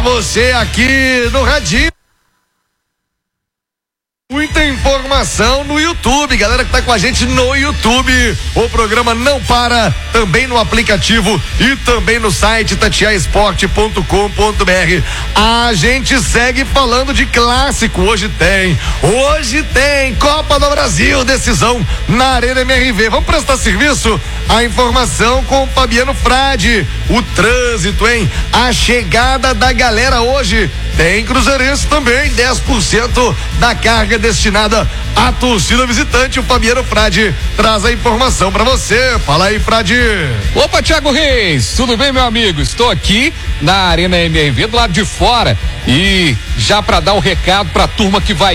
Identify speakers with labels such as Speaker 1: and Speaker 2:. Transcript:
Speaker 1: você aqui no Radinho. Muita informação no YouTube, galera que tá com a gente no YouTube, o programa não para, também no aplicativo e também no site tatiaesporte.com.br. A gente segue falando de clássico, hoje tem Copa do Brasil, decisão na Arena MRV. Vamos prestar serviço? A informação com o Fabiano Frade, o trânsito, hein? A chegada da galera hoje, tem cruzeirense também, 10% da carga destinada à torcida visitante. O Fabiano Frade traz a informação pra você. Fala aí, Frade.
Speaker 2: Opa, Thiago Reis, tudo bem, meu amigo? Estou aqui na Arena MRV, do lado de fora, e já pra dar o recado pra turma que vai